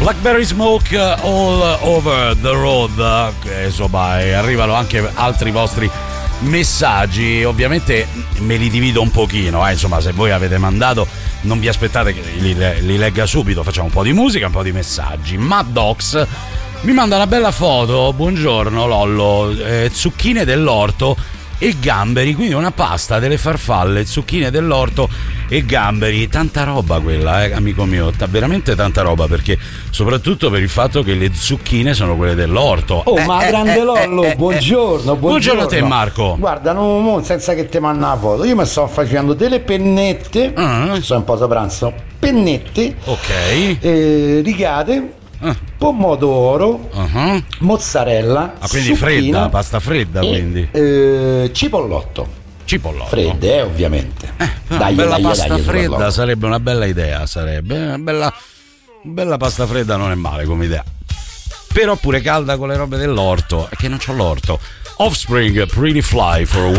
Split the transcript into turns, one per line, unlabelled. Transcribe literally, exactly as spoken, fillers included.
Blackberry Smoke all over the road. Eh, insomma, arrivano anche altri vostri messaggi. Ovviamente me li divido un pochino, eh. Insomma, se voi avete mandato non vi aspettate che li, li legga subito. Facciamo un po' di musica, un po' di messaggi. Mad Dogs mi manda una bella foto. Buongiorno Lollo, eh, zucchine dell'orto e gamberi, quindi una pasta delle farfalle, zucchine dell'orto e gamberi. Tanta roba quella, eh, amico mio, t- veramente tanta roba, perché soprattutto per il fatto che le zucchine sono quelle dell'orto.
Oh,
eh,
ma
eh,
grande
eh,
Lollo,
eh, eh,
buongiorno, buongiorno.
Buongiorno a te, Marco.
Guarda, non, non, senza che ti manda la foto, io mi sto facendo delle pennette,
uh-huh.
sono un po' sopranzo, pennette,
ok,
eh, rigate, uh. pomodoro,
uh-huh.
mozzarella,
ah, quindi fredda, pasta fredda,
e,
quindi
eh, cipollotto.
Cipollotto.
Fredde, eh, ovviamente.
Eh,
dai,
una bella
dai,
pasta
dai,
fredda
dai,
sarebbe una bella idea, sarebbe una bella, bella pasta fredda, non è male come idea. Però pure calda con le robe dell'orto, è che non c'ho l'orto. Offspring, Pretty Fly for a